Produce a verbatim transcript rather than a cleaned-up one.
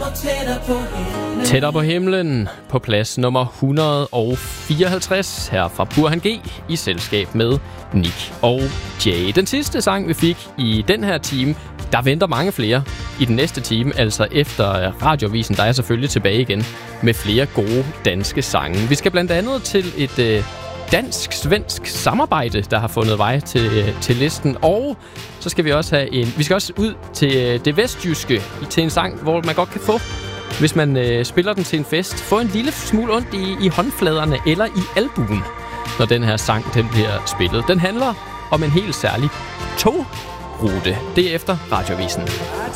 Tættere på himlen på plads nummer et hundrede og fireoghalvtreds her fra Burhan G i selskab med Nick og Jay. Den sidste sang, vi fik i den her time, der venter mange flere i den næste time, altså efter Radioavisen, der er selvfølgelig tilbage igen med flere gode danske sange. Vi skal blandt andet til et øh, dansk-svensk samarbejde, der har fundet vej til, øh, til listen, og så skal vi også have en, vi skal også ud til øh, det vestjyske, til en sang, hvor man godt kan få, hvis man øh, spiller den til en fest, få en lille smule ondt i, i håndfladerne eller i albuen, når den her sang den bliver spillet. Den handler om en helt særlig togrute. Det er efter Radioavisen.